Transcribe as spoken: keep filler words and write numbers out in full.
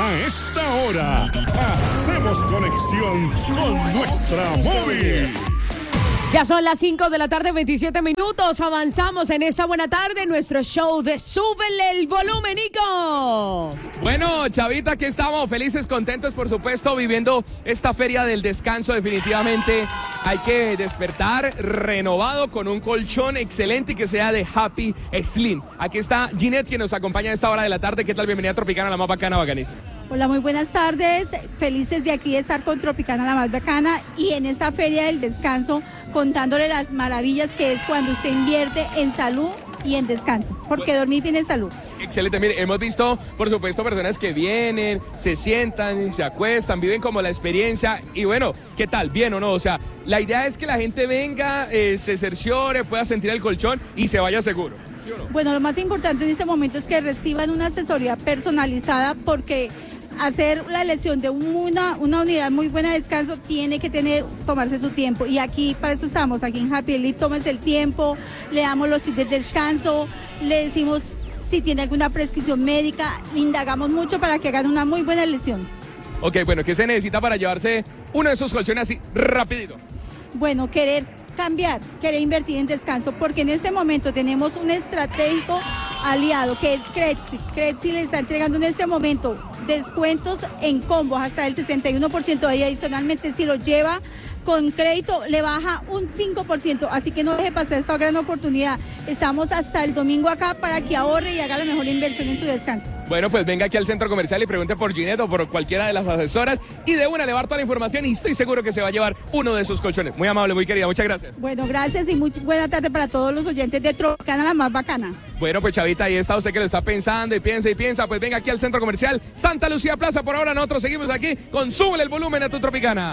A esta hora, hacemos conexión con nuestra móvil. Ya son las cinco de la tarde, veintisiete minutos. Avanzamos en esta buena tarde, nuestro show de Súbele el Volumen, Nico. Bueno, Chavita, aquí estamos, felices, contentos, por supuesto, viviendo esta feria del descanso. Definitivamente hay que despertar renovado con un colchón excelente y que sea de Happy Slim. Aquí está Ginette, quien nos acompaña a esta hora de la tarde. ¿Qué tal? Bienvenida a Tropicana, la más bacana, bacanísima. Hola, muy buenas tardes. Felices de aquí de estar con Tropicana, la más bacana, y en esta feria del descanso contándole las maravillas que es cuando usted invierte en salud y en descanso, porque dormir bien es salud. Excelente, mire, hemos visto, por supuesto, personas que vienen, se sientan, se acuestan, viven como la experiencia y bueno, ¿qué tal? ¿Bien o no? O sea, la idea es que la gente venga, eh, se cerciore, pueda sentir el colchón y se vaya seguro. ¿Sí o no? Bueno, lo más importante en este momento es que reciban una asesoría personalizada, porque hacer la elección de una, una unidad muy buena de descanso tiene que tener, tomarse su tiempo, y aquí para eso estamos, aquí en Happy Elite. Tómense el tiempo, le damos los tips de descanso, le decimos si tiene alguna prescripción médica, indagamos mucho para que hagan una muy buena elección. Ok, bueno, ¿qué se necesita para llevarse uno de esos colchones así rapidito? Bueno, querer cambiar, querer invertir en descanso, porque en este momento tenemos un estratégico aliado que es Credsi. Credsi le está entregando en este momento descuentos en combos hasta el sesenta y uno por ciento, y adicionalmente si lo lleva con crédito le baja un cinco por ciento, así que no deje pasar esta gran oportunidad. Estamos hasta el domingo acá para que ahorre y haga la mejor inversión en su descanso. Bueno, pues venga aquí al centro comercial y pregunte por Ginette o por cualquiera de las asesoras y de una le va a dar toda la información y estoy seguro que se va a llevar uno de esos colchones. Muy amable, muy querida, muchas gracias. Bueno, gracias y muy buena tarde para todos los oyentes de Tropicana, la más bacana. Bueno, pues Chavita, ahí está usted que lo está pensando y piensa y piensa, pues venga aquí al centro comercial Santa Lucía Plaza. Por ahora nosotros seguimos aquí con Súbele el Volumen a tu Tropicana.